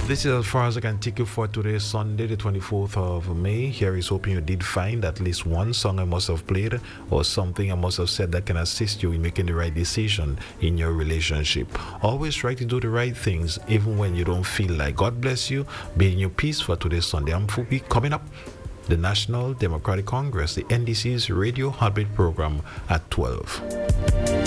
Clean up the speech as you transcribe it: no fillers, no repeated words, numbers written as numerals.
This is as far as I can take you for today, Sunday, the 24th of May. Here is hoping you did find at least one song I must have played or something I must have said that can assist you in making the right decision in your relationship. Always try to do the right things, even when you don't feel like. God bless you. Be in your peace for today's Sunday. I'm Fupi. Coming up, the National Democratic Congress, the NDC's Radio Heartbeat program at 12.